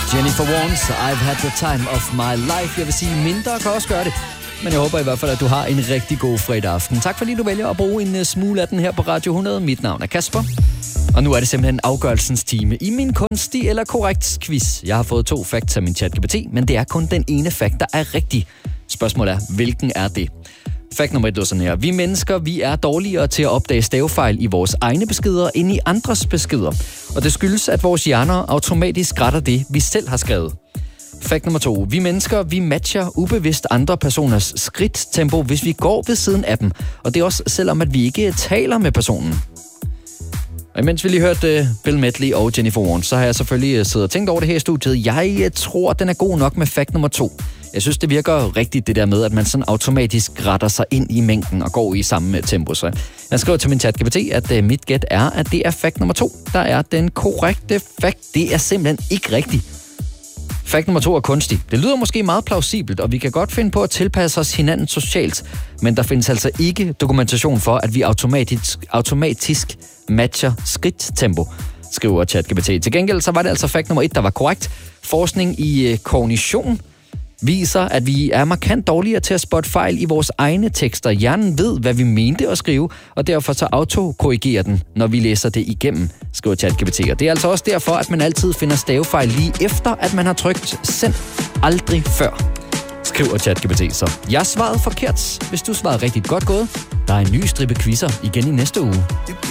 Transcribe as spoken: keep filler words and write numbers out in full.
Jennifer Warnes, I've had the time of my life. Jeg vil sige, mindre kan også gøre det. Men jeg håber i hvert fald, at du har en rigtig god fredag aften. Tak fordi du vælger at bruge en smule af den her på Radio hundrede. Mit navn er Kasper. Og nu er det simpelthen afgørelsens time i min kunstig eller korrekt quiz. Jeg har fået to facts af min ChatGPT, men det er kun den ene fact, der er rigtig. Spørgsmålet er, hvilken er det? Fact nummer et er sådan her. Vi mennesker, vi er dårligere til at opdage stavefejl i vores egne beskeder end i andres beskeder. Og det skyldes, at vores hjerner automatisk retter det, vi selv har skrevet. Fact nummer to. Vi mennesker, vi matcher ubevidst andre personers skridttempo, hvis vi går ved siden af dem. Og det er også selvom, at vi ikke taler med personen. Og imens vi lige hørte uh, Bill Medley og Jennifer Warnes, så har jeg selvfølgelig siddet og tænkt over det her i studiet. Jeg tror, den er god nok med fact nummer to. Jeg synes, det virker rigtigt det der med, at man sådan automatisk retter sig ind i mængden og går i samme tempo. Så jeg skriver til min ChatGPT, at uh, mit gæt er, at det er fact nummer to, der er den korrekte fact. Det er simpelthen ikke rigtigt. Fact nummer to er kunstig. Det lyder måske meget plausibelt, og vi kan godt finde på at tilpasse os hinanden socialt, men der findes altså ikke dokumentation for, at vi automatisk, automatisk matcher skridttempo, skriver ChatGPT. Til gengæld så var det altså fact nummer et, der var korrekt. Forskning i uh, kognition viser, at vi er markant dårligere til at spotte fejl i vores egne tekster. Hjernen ved, hvad vi mente at skrive, og derfor så autokorrigerer den, når vi læser det igennem, skriver ChatGPT. Og det er altså også derfor, at man altid finder stavefejl lige efter, at man har trykt send. Aldrig før, skriver ChatGPT. Så jeg svarede forkert. Hvis du svarede rigtig godt gået, der er en ny stribe quizzer igen i næste uge.